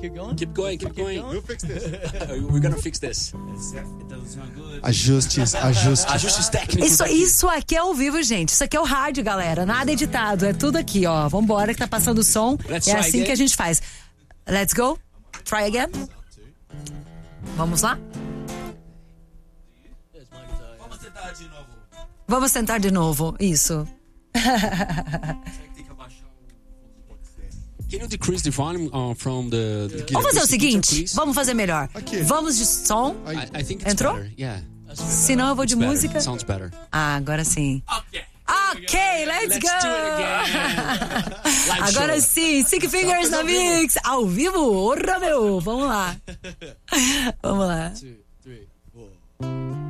Keep going? Keep going. We'll fix this. We're gonna fix this. Ajustes. Ajustes técnicos. Isso aqui é ao vivo, gente. Isso aqui é o rádio, galera. Nada editado. É tudo aqui, ó. Vambora que tá passando o som. Let's É try assim again. que a gente faz. Let's go. Try again. Vamos lá? Vamos tentar de novo. Isso. Can you decrease the volume from the Vamos fazer o acoustic seguinte. guitar, please? Vamos fazer melhor. Aqui. Vamos de som. I think it's Entrou? better. Yeah. Senão eu vou de Better. música. Sounds better. Ah, agora sim. Ok, let's go! do it again. Live Agora show. sim, Stick Fingers na Mix. Ao vivo, orra meu. Vamos lá. Vamos lá. 2, 3, 4.